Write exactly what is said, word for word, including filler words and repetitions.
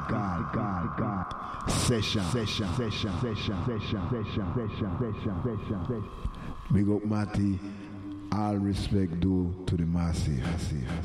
God, God, God. Session, session, session, session, session, session, session, session, session, session. Big up Matty. All respect due to the massive.